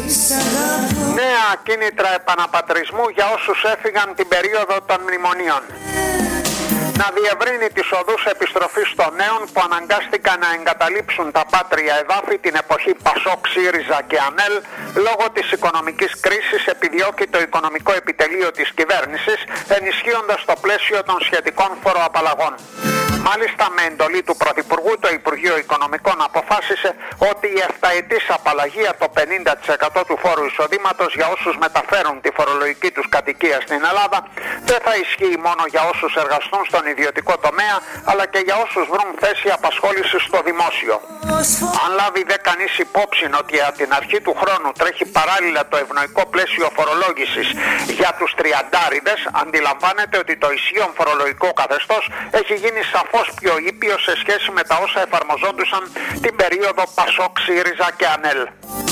Νέα κίνητρα επαναπατρισμού για όσους έφυγαν την περίοδο των μνημονίων. Να διευρύνει τις οδούς επιστροφής των νέων που αναγκάστηκαν να εγκαταλείψουν τα πάτρια εδάφη την εποχή Πασόκ, ΣΥΡΙΖΑ και ΑΝΕΛ λόγω της οικονομικής κρίσης, επιδιώκει το οικονομικό επιτελείο της κυβέρνησης, ενισχύοντας το πλαίσιο των σχετικών φοροαπαλλαγών. Μάλιστα, με εντολή του Πρωθυπουργού, το Υπουργείο Οικονομικών αποφάσισε ότι η 7ετής απαλλαγή από το 50% του φόρου εισοδήματος για όσους μεταφέρουν τη φορολογική τους κατοικία στην Ελλάδα δεν θα ισχύει μόνο για όσους εργαστούν στον ιδιωτικό τομέα, αλλά και για όσους βρουν θέση απασχόλησης στο δημόσιο. Αν λάβει δε κανείς υπόψη ότι από την αρχή του χρόνου τρέχει παράλληλα το ευνοϊκό πλαίσιο φορολόγησης για τους τριαντάριδες, αντιλαμβάνεται ότι το ισχύον φορολογικό καθεστώς έχει γίνει σαφώς πιο ήπιο σε σχέση με τα όσα εφαρμοζόντουσαν την περίοδο Πασόκ, ΣΥΡΙΖΑ και ΑΝΕΛ.